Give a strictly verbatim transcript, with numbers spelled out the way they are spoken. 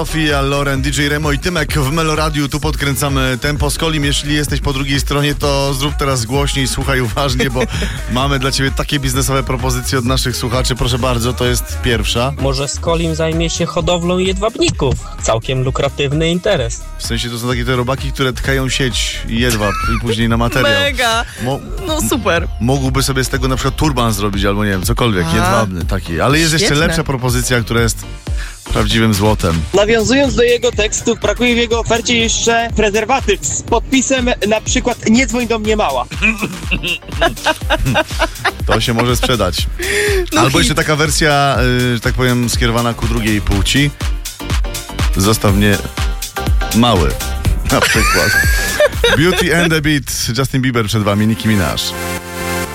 Sofia, Loren, D J Remo i Tymek w Meloradiu. Tu podkręcamy tempo z Kolim. Jeśli jesteś po drugiej stronie, to zrób teraz głośniej, słuchaj uważnie, bo mamy dla ciebie takie biznesowe propozycje od naszych słuchaczy. Proszę bardzo, to jest pierwsza. Może z Kolim zajmie się hodowlą jedwabników. Całkiem lukratywny interes. W sensie to są takie te robaki, które tkają sieć i jedwab i później na materiał. Mega! Mo- no super. Mógłby sobie z tego na przykład turban zrobić, albo nie wiem, cokolwiek, A, jedwabny taki. Ale jest świetne. jeszcze lepsza propozycja, która jest prawdziwym złotem. Nawiązując do jego tekstu, brakuje w jego ofercie jeszcze prezerwatyw z podpisem na przykład nie dzwoń do mnie mała. To się może sprzedać. No Albo hit. jeszcze taka wersja, yy, że tak powiem, skierowana ku drugiej płci. Zostaw mnie mały, na przykład. Beauty and the Beat, Justin Bieber przed wami, Nicki Minaj.